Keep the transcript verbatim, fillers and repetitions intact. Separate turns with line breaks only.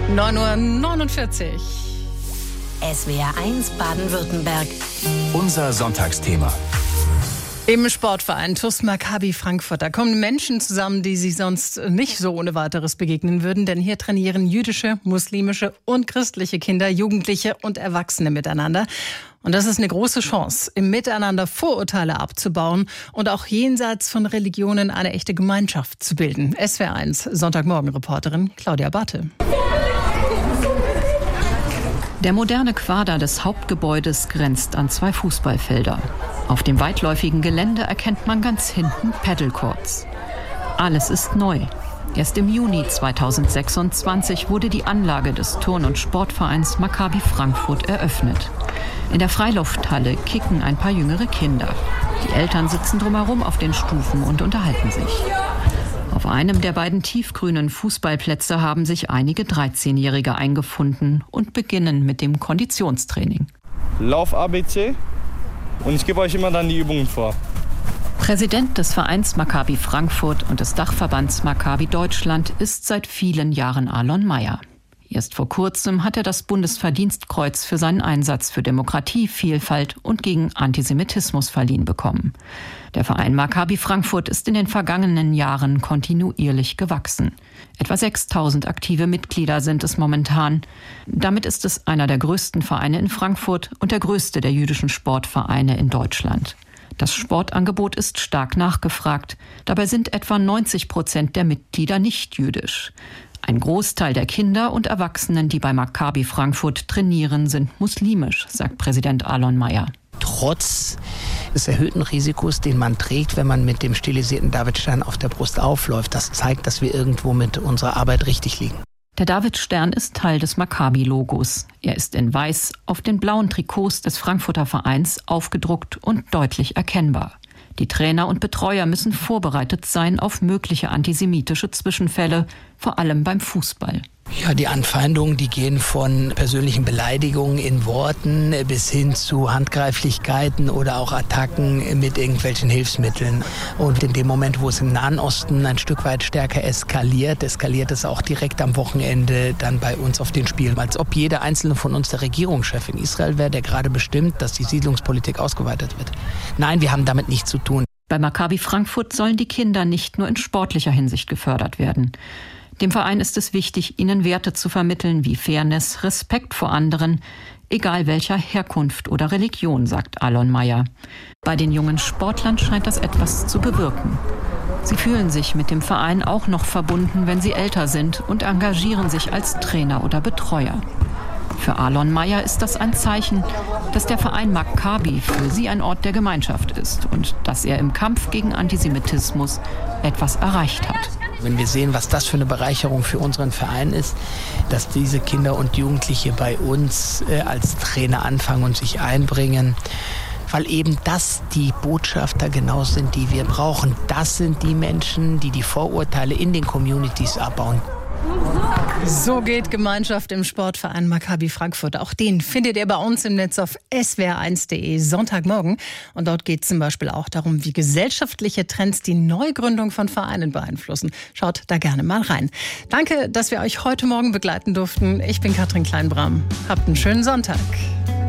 neun Uhr neunundvierzig.
S W R eins Baden-Württemberg.
Unser Sonntagsthema.
Im Sportverein TuS Maccabi Frankfurt, da kommen Menschen zusammen, die sich sonst nicht so ohne weiteres begegnen würden. Denn hier trainieren jüdische, muslimische und christliche Kinder, Jugendliche und Erwachsene miteinander. Und das ist eine große Chance, im Miteinander Vorurteile abzubauen und auch jenseits von Religionen eine echte Gemeinschaft zu bilden. S W R eins Sonntagmorgen-Reporterin Claudia Barthe.
Der moderne Quader des Hauptgebäudes grenzt an zwei Fußballfelder. Auf dem weitläufigen Gelände erkennt man ganz hinten Paddlecourts. Alles ist neu. Erst im Juni zweitausendsechsundzwanzig wurde die Anlage des Turn- und Sportvereins Maccabi Frankfurt eröffnet. In der Freilufthalle kicken ein paar jüngere Kinder. Die Eltern sitzen drumherum auf den Stufen und unterhalten sich. Auf einem der beiden tiefgrünen Fußballplätze haben sich einige dreizehnjährige eingefunden und beginnen mit dem Konditionstraining.
Lauf A B C und ich gebe euch immer dann die Übungen vor.
Präsident des Vereins Maccabi Frankfurt und des Dachverbands Maccabi Deutschland ist seit vielen Jahren Alon Meyer. Erst vor kurzem hat er das Bundesverdienstkreuz für seinen Einsatz für Demokratie, Vielfalt und gegen Antisemitismus verliehen bekommen. Der Verein Maccabi Frankfurt ist in den vergangenen Jahren kontinuierlich gewachsen. Etwa sechstausend aktive Mitglieder sind es momentan. Damit ist es einer der größten Vereine in Frankfurt und der größte der jüdischen Sportvereine in Deutschland. Das Sportangebot ist stark nachgefragt. Dabei sind etwa neunzig Prozent der Mitglieder nicht jüdisch. Ein Großteil der Kinder und Erwachsenen, die bei Maccabi Frankfurt trainieren, sind muslimisch, sagt Präsident Alon Meyer.
Trotz des erhöhten Risikos, den man trägt, wenn man mit dem stilisierten Davidstern auf der Brust aufläuft, das zeigt, dass wir irgendwo mit unserer Arbeit richtig liegen.
Der Davidstern ist Teil des Maccabi-Logos. Er ist in weiß auf den blauen Trikots des Frankfurter Vereins aufgedruckt und deutlich erkennbar. Die Trainer und Betreuer müssen vorbereitet sein auf mögliche antisemitische Zwischenfälle, vor allem beim Fußball.
Ja, die Anfeindungen, die gehen von persönlichen Beleidigungen in Worten bis hin zu Handgreiflichkeiten oder auch Attacken mit irgendwelchen Hilfsmitteln. Und in dem Moment, wo es im Nahen Osten ein Stück weit stärker eskaliert, eskaliert es auch direkt am Wochenende dann bei uns auf den Spielen. Als ob jeder einzelne von uns der Regierungschef in Israel wäre, der gerade bestimmt, dass die Siedlungspolitik ausgeweitet wird. Nein, wir haben damit nichts zu tun.
Bei Maccabi Frankfurt sollen die Kinder nicht nur in sportlicher Hinsicht gefördert werden. Dem Verein ist es wichtig, ihnen Werte zu vermitteln wie Fairness, Respekt vor anderen, egal welcher Herkunft oder Religion, sagt Alon Meyer. Bei den jungen Sportlern scheint das etwas zu bewirken. Sie fühlen sich mit dem Verein auch noch verbunden, wenn sie älter sind und engagieren sich als Trainer oder Betreuer. Für Alon Meyer ist das ein Zeichen, dass der Verein Maccabi für sie ein Ort der Gemeinschaft ist und dass er im Kampf gegen Antisemitismus etwas erreicht hat.
Wenn wir sehen, was das für eine Bereicherung für unseren Verein ist, dass diese Kinder und Jugendliche bei uns äh, als Trainer anfangen und sich einbringen, weil eben das die Botschafter genau sind, die wir brauchen. Das sind die Menschen, die die Vorurteile in den Communities abbauen.
So geht Gemeinschaft im Sportverein Maccabi Frankfurt. Auch den findet ihr bei uns im Netz auf s w r eins punkt de Sonntagmorgen. Und dort geht es zum Beispiel auch darum, wie gesellschaftliche Trends die Neugründung von Vereinen beeinflussen. Schaut da gerne mal rein. Danke, dass wir euch heute Morgen begleiten durften. Ich bin Katrin Kleinbram. Habt einen schönen Sonntag.